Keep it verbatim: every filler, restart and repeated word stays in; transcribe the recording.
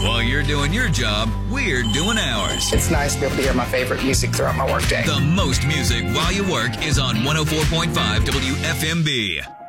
While you're doing your job, we're doing ours. It's nice to be able to hear my favorite music throughout my workday. The most music while you work is on one oh four point five W F M B.